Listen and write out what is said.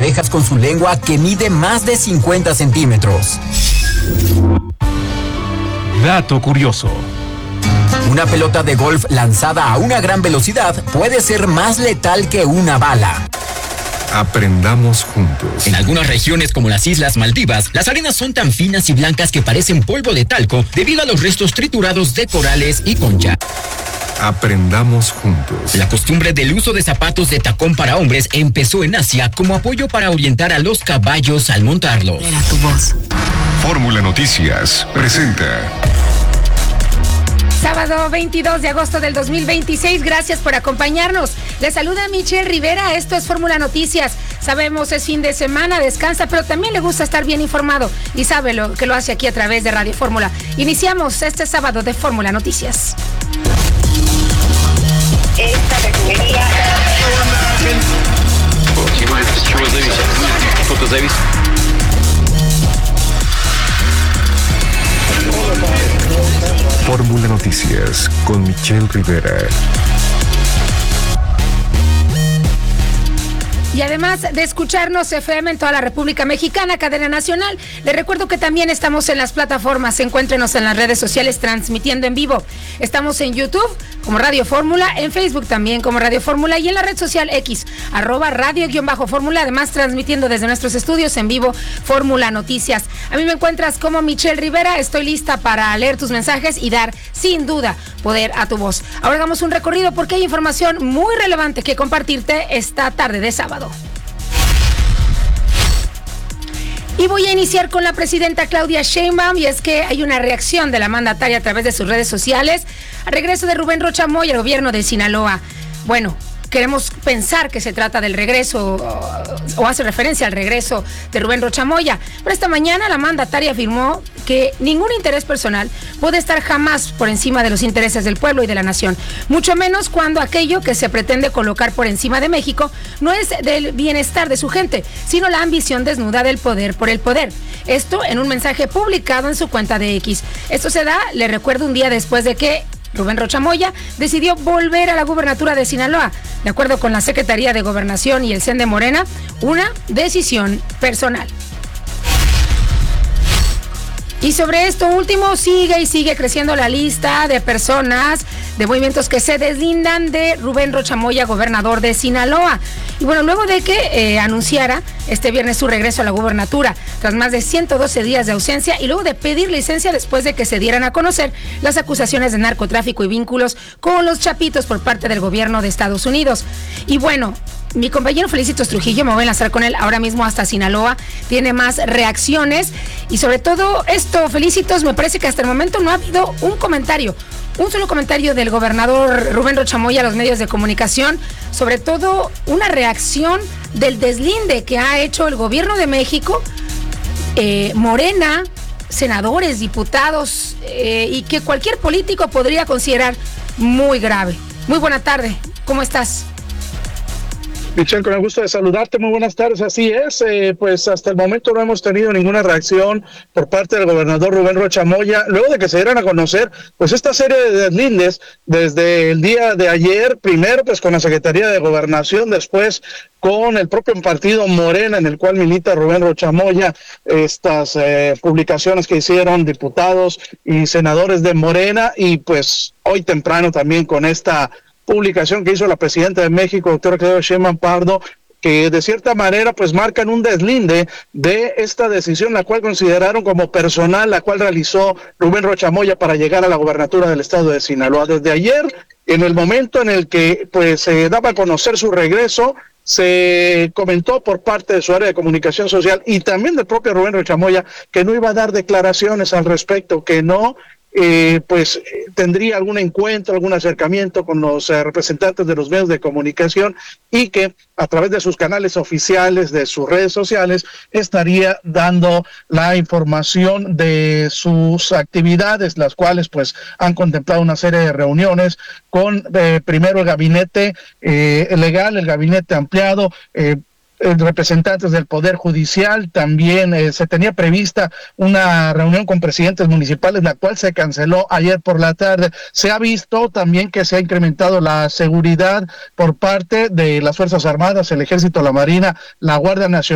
abejas con su lengua que mide más de 50 centímetros. Dato curioso. Una pelota de golf lanzada a una gran velocidad puede ser más letal que una bala. Aprendamos juntos. En algunas regiones como las Islas Maldivas, las arenas son tan finas y blancas que parecen polvo de talco debido a los restos triturados de corales y concha. Aprendamos juntos. La costumbre del uso de zapatos de tacón para hombres empezó en Asia como apoyo para orientar a los caballos al montarlos. Era tu voz. Fórmula Noticias presenta. Sábado 22 de agosto del 2026, gracias por acompañarnos. Les saluda Michelle Rivera, esto es Fórmula Noticias. Sabemos es fin de semana, descansa, pero también le gusta estar bien informado y sabe que lo hace aquí a través de Radio Fórmula. Iniciamos este sábado de Fórmula Noticias. Esta refinería... Fórmula Noticias con Michelle Rivera. Y además de escucharnos FM en toda la República Mexicana, cadena nacional, les recuerdo que también estamos en las plataformas. Encuéntrenos en las redes sociales transmitiendo en vivo. Estamos en YouTube como Radio Fórmula, en Facebook también como Radio Fórmula y en la red social X, @radio_fórmula, además transmitiendo desde nuestros estudios en vivo Fórmula Noticias. A mí me encuentras como Michelle Rivera, estoy lista para leer tus mensajes y dar, sin duda, poder a tu voz. Ahora hagamos un recorrido porque hay información muy relevante que compartirte esta tarde de sábado. Y voy a iniciar con la presidenta Claudia Sheinbaum, y es que hay una reacción de la mandataria a través de sus redes sociales al regreso de Rubén Rocha Moya al gobierno de Sinaloa. Bueno, queremos pensar que se trata del regreso o hace referencia al regreso de Rubén Rocha Moya. Pero esta mañana la mandataria afirmó que ningún interés personal puede estar jamás por encima de los intereses del pueblo y de la nación, mucho menos cuando aquello que se pretende colocar por encima de México no es del bienestar de su gente, sino la ambición desnuda del poder por el poder. Esto en un mensaje publicado en su cuenta de X. Esto se da, le recuerdo, un día después de que Rubén Rocha Moya decidió volver a la gubernatura de Sinaloa, de acuerdo con la Secretaría de Gobernación y el CEN de Morena, una decisión personal. Y sobre esto último, sigue creciendo la lista de personas, de movimientos que se deslindan de Rubén Rocha Moya, gobernador de Sinaloa. Y bueno, luego de que anunciara este viernes su regreso a la gubernatura, tras más de 112 días de ausencia y luego de pedir licencia después de que se dieran a conocer las acusaciones de narcotráfico y vínculos con los chapitos por parte del gobierno de Estados Unidos. Y bueno, mi compañero Felicitos Trujillo, me voy a enlazar con él ahora mismo hasta Sinaloa, tiene más reacciones y sobre todo esto, Felicitos, me parece que hasta el momento no ha habido un solo comentario del gobernador Rubén Rocha Moya a los medios de comunicación, sobre todo una reacción del deslinde que ha hecho el gobierno de México, Morena, senadores, diputados y que cualquier político podría considerar muy grave. Muy buena tarde, ¿cómo estás? Michelle, con el gusto de saludarte, muy buenas tardes. Así es, pues hasta el momento no hemos tenido ninguna reacción por parte del gobernador Rubén Rocha Moya, luego de que se dieran a conocer pues esta serie de deslindes desde el día de ayer, primero pues con la Secretaría de Gobernación, después con el propio partido Morena en el cual milita Rubén Rocha Moya, estas publicaciones que hicieron diputados y senadores de Morena, y pues hoy temprano también con esta publicación que hizo la presidenta de México, doctora Claudia Sheinbaum Pardo, que de cierta manera pues marcan un deslinde de esta decisión, la cual consideraron como personal, la cual realizó Rubén Rocha Moya para llegar a la gobernatura del estado de Sinaloa. Desde ayer, en el momento en el que pues se daba a conocer su regreso, se comentó por parte de su área de comunicación social y también del propio Rubén Rocha Moya que no iba a dar declaraciones al respecto, que no tendría algún encuentro, algún acercamiento con los representantes de los medios de comunicación y que a través de sus canales oficiales, de sus redes sociales, estaría dando la información de sus actividades, las cuales pues han contemplado una serie de reuniones con primero el gabinete legal, el gabinete ampliado, representantes del Poder Judicial. También se tenía prevista una reunión con presidentes municipales, la cual se canceló ayer por la tarde. Se ha visto también que se ha incrementado la seguridad por parte de las Fuerzas Armadas, el Ejército, la Marina, la Guardia Nacional